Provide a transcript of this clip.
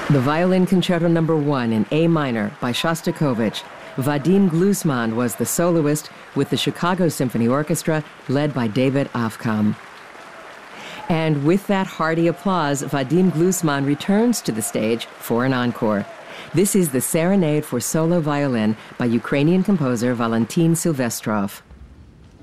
The Violin Concerto No. 1 in A minor by Shostakovich. Vadim Glusman was the soloist with the Chicago Symphony Orchestra led by David Afkam. And with that hearty applause, Vadim Glusman returns to the stage for an encore. This is the Serenade for Solo Violin by Ukrainian composer Valentin Silvestrov.